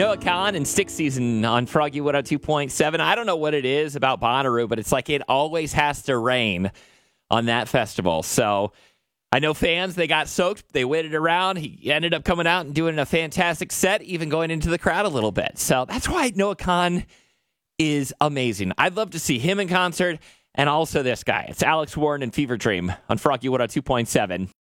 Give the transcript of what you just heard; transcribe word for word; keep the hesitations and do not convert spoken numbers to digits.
Noah Khan and Stick Season on Froggy one oh two point seven. I don't know what it is about Bonnaroo, but it's like it always has to rain on that festival. So I know fans, they got soaked. They waited around. He ended up coming out and doing a fantastic set, even going into the crowd a little bit. So that's why Noah Khan is amazing. I'd love to see him in concert and also this guy. It's Alex Warren and Fever Dream on Froggy one oh two point seven.